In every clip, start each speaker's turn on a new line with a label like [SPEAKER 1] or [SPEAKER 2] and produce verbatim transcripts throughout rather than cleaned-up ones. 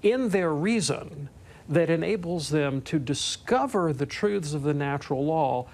[SPEAKER 1] in their reason that enables them to discover the truths of the natural law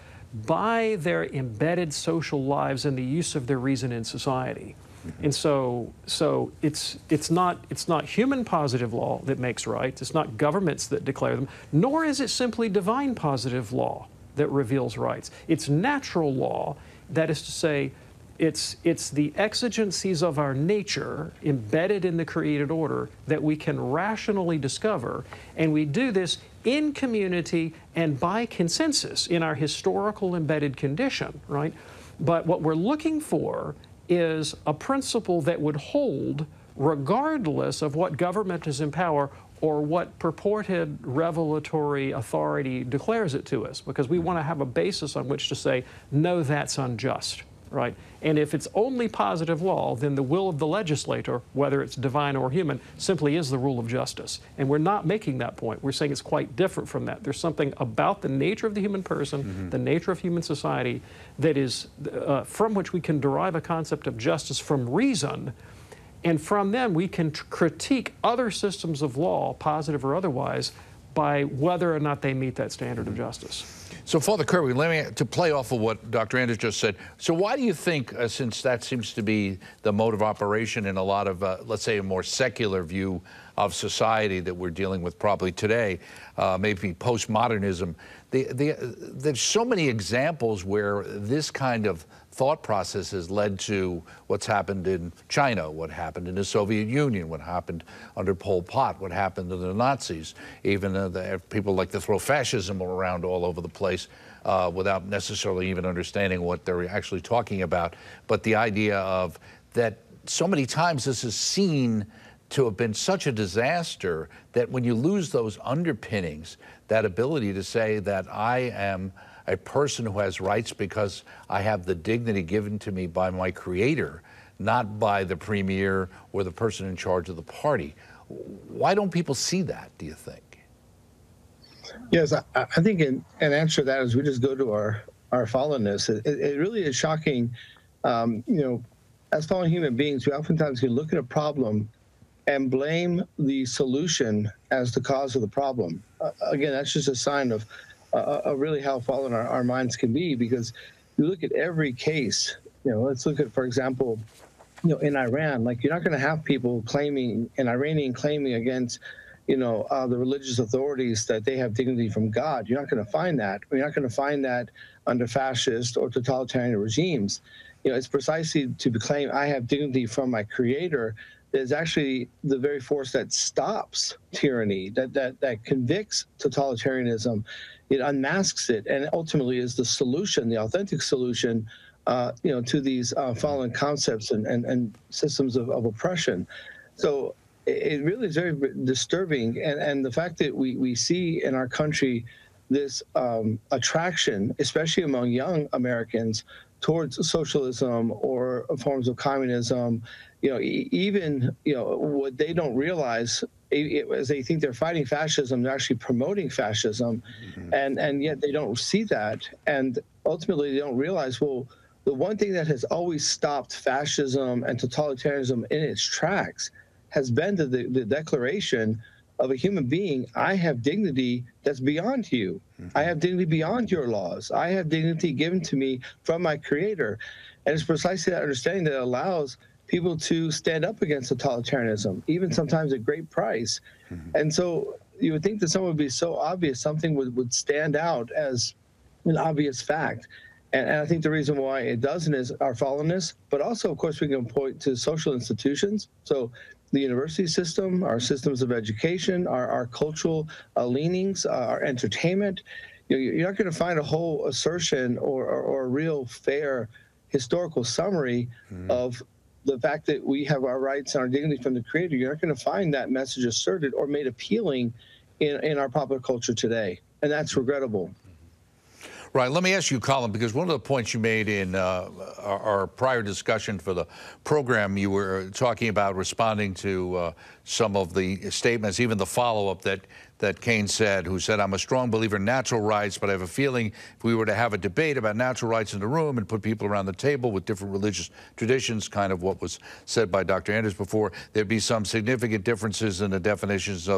[SPEAKER 1] by their embedded social lives and the use of their reason in society. Mm-hmm. And so, so it's, it's, not, it's not human positive law that makes rights, it's not governments that declare them, nor is it simply divine positive law that reveals rights. It's natural law, that is to say, It's, it's the exigencies of our nature embedded in the created order that we can rationally discover, and we do this in community and by consensus in our historical embedded condition, right? But what we're looking for is a principle that would hold regardless of what government is in power or what purported revelatory authority declares it to us, because we want to have a basis on which to say, no, that's unjust. Right? And if it's only positive law, then the will of the legislator, whether it's divine or human, simply is the rule of justice. And we're not making that point. We're saying it's quite different from that. There's something about the nature of the human person, mm-hmm. the nature of human society, that is, uh, from which we can derive a concept of justice from reason, and from them we can critique other systems of law, positive or otherwise, by whether or not they meet that standard of justice.
[SPEAKER 2] So, Father Kirby, let me, to play off of what Doctor Anders just said, so why do you think, uh, since that seems to be the mode of operation in a lot of, uh, let's say, a more secular view of society that we're dealing with probably today, uh, maybe postmodernism, the, the, there's so many examples where this kind of thought process has led to what's happened in China, what happened in the Soviet Union, what happened under Pol Pot, what happened to the Nazis. Even uh, the, people like to throw fascism around all over the place uh, without necessarily even understanding what they're actually talking about. But the idea of that so many times this is seen to have been such a disaster that when you lose those underpinnings, that ability to say that I am a person who has rights because I have the dignity given to me by my creator, not by the premier or the person in charge of the party. Why don't people see that, do you think?
[SPEAKER 3] Yes, I, I think in, an answer to that is we just go to our, our fallenness. It, it really is shocking. Um, you know, as fallen human beings, we oftentimes can look at a problem and blame the solution as the cause of the problem. Uh, again, that's just a sign of uh, uh, really how fallen our, our minds can be, because you look at every case, you know, let's look at, for example, you know, in Iran, like you're not going to have people claiming, an Iranian claiming against, you know, uh, the religious authorities that they have dignity from God. You're not going to find that. You're not going to find that under fascist or totalitarian regimes. You know, it's precisely to claim I have dignity from my creator is actually the very force that stops tyranny, that, that, that convicts totalitarianism. It unmasks it, and ultimately is the solution, the authentic solution, uh, you know, to these uh, fallen concepts and, and, and systems of, of oppression. So it really is very disturbing, and, and the fact that we, we see in our country this um, attraction, especially among young Americans, towards socialism or forms of communism, you know, even, you know, what they don't realize as they think they're fighting fascism, they're actually promoting fascism, mm-hmm. and, and yet they don't see that. And ultimately they don't realize, well, the one thing that has always stopped fascism and totalitarianism in its tracks has been the, the, the declaration of a human being, I have dignity that's beyond you. Mm-hmm. I have dignity beyond your laws. I have dignity given to me from my creator. And it's precisely that understanding that allows people to stand up against totalitarianism, even sometimes at great price. Mm-hmm. And so you would think that something would be so obvious, something would, would stand out as an obvious fact. And, and I think the reason why it doesn't is our fallenness, but also, of course, we can point to social institutions. So the university system, our systems of education, our, our cultural uh, leanings, uh, our entertainment. You know, you're not going to find a whole assertion or, or, or a real fair historical summary mm-hmm. of the fact that we have our rights and our dignity from the creator. You're not going to find that message asserted or made appealing in, in our popular culture today. And that's regrettable.
[SPEAKER 2] Right. Let me ask you, Colin, because one of the points you made in uh, our, our prior discussion for the program, you were talking about responding to uh, some of the statements, even the follow-up that, that Kane said, who said, I'm a strong believer in natural rights, but I have a feeling if we were to have a debate about natural rights in the room and put people around the table with different religious traditions, kind of what was said by Doctor Anders before, there'd be some significant differences in the definitions of